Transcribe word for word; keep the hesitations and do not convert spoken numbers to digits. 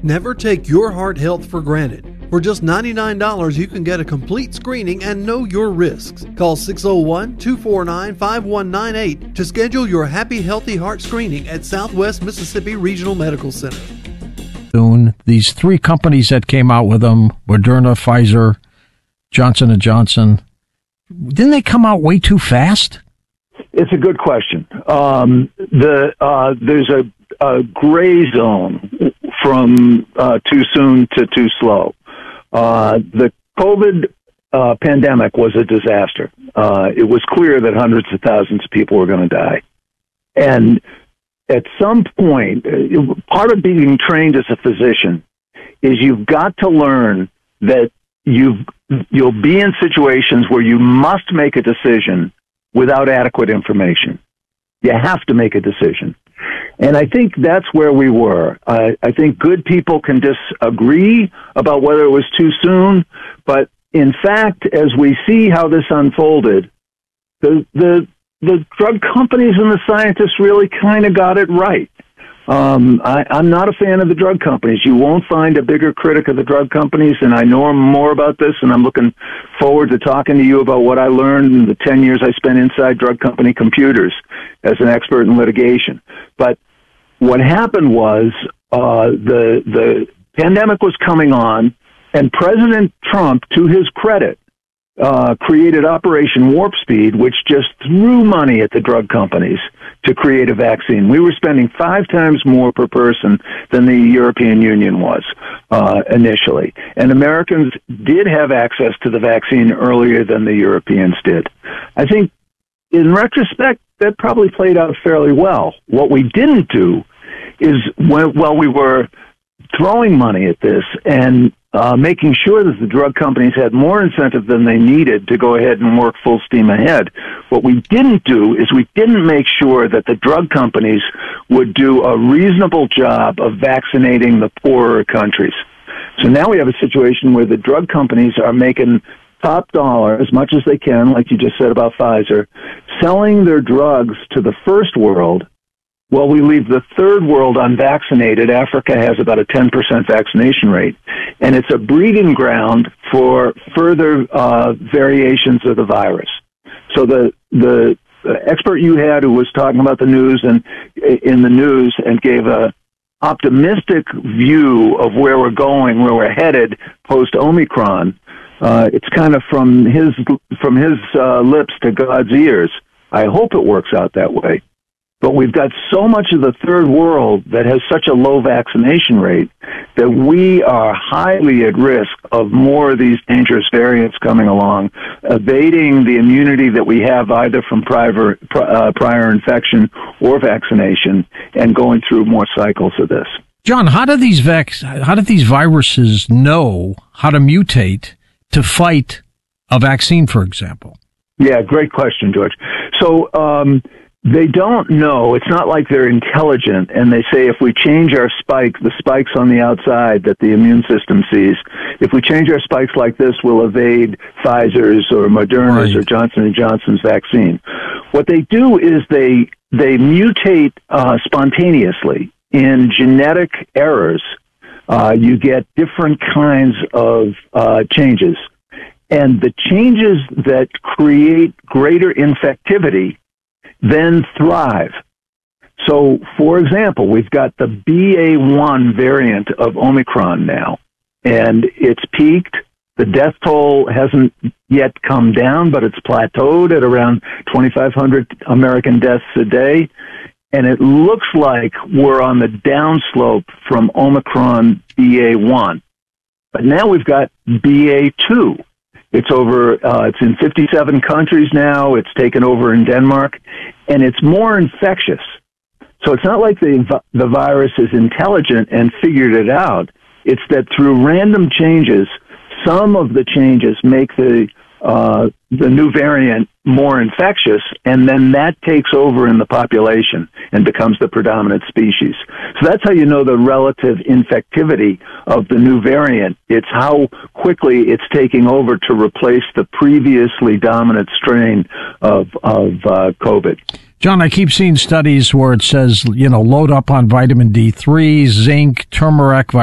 Never take your heart health for granted. For just ninety-nine dollars, you can get a complete screening and know your risks. Call six oh one, two four nine, five one nine eight to schedule your Happy Healthy Heart screening at Southwest Mississippi Regional Medical Center. These three companies that came out with them, Moderna, Pfizer, Johnson and Johnson, didn't they come out way too fast? It's a good question. Um, the uh, there's a, a gray zone from uh, too soon to too slow. Uh, the COVID uh, pandemic was a disaster. Uh, it was clear that hundreds of thousands of people were going to die. And at some point, part of being trained as a physician is you've got to learn that you've, you'll be in situations where you must make a decision without adequate information. You have to make a decision. And I think that's where we were. I, I think good people can disagree about whether it was too soon, but in fact, as we see how this unfolded, the the the drug companies and the scientists really kind of got it right. Um, I, I'm not a fan of the drug companies. You won't find a bigger critic of the drug companies, and I know more about this, and I'm looking forward to talking to you about what I learned in the ten years I spent inside drug company computers as an expert in litigation. But what happened was uh, the the pandemic was coming on, and President Trump, to his credit, uh, created Operation Warp Speed, which just threw money at the drug companies to create a vaccine. We were spending five times more per person than the European Union was uh, initially. And Americans did have access to the vaccine earlier than the Europeans did. I think, in retrospect, that probably played out fairly well. What we didn't do is, when, while we were throwing money at this and uh, making sure that the drug companies had more incentive than they needed to go ahead and work full steam ahead, what we didn't do is we didn't make sure that the drug companies would do a reasonable job of vaccinating the poorer countries. So now we have a situation where the drug companies are making top dollar as much as they can, like you just said about Pfizer, selling their drugs to the first world. Well, we leave the third world unvaccinated. Africa has about a ten percent vaccination rate, and it's a breeding ground for further uh, variations of the virus. So the the expert you had who was talking about the news and in the news and gave a optimistic view of where we're going, where we're headed post Omicron. Uh, it's kind of from his from his uh, lips to God's ears. I hope it works out that way. But we've got so much of the third world that has such a low vaccination rate that we are highly at risk of more of these dangerous variants coming along, evading the immunity that we have either from prior, uh, prior infection or vaccination, and going through more cycles of this. John, how do these vac- how do these viruses know how to mutate to fight a vaccine, for example? Yeah, great question, George. So, um, they don't know. It's not like they're intelligent and they say if we change our spike, the spikes on the outside that the immune system sees, if we change our spikes like this, we'll evade Pfizer's or Moderna's right. or Johnson and Johnson's vaccine. What they do is they they mutate uh, spontaneously in genetic errors. Uh, you get different kinds of uh, changes. And the changes that create greater infectivity then thrive. So, for example, we've got the B A one variant of Omicron now, and it's peaked. The death toll hasn't yet come down, but it's plateaued at around twenty-five hundred American deaths a day, and it looks like we're on the downslope from Omicron B A one. But now we've got B A two. It's over, uh, it's in fifty-seven countries now. It's taken over in Denmark, and it's more infectious. So it's not like the the virus is intelligent and figured it out. It's that through random changes, some of the changes make the uh, the new variant more infectious, and then that takes over in the population and becomes the predominant species. So that's how you know the relative infectivity of the new variant. It's how quickly it's taking over to replace the previously dominant strain of, of uh, COVID. John, I keep seeing studies where it says, you know, load up on vitamin D three, zinc, turmeric,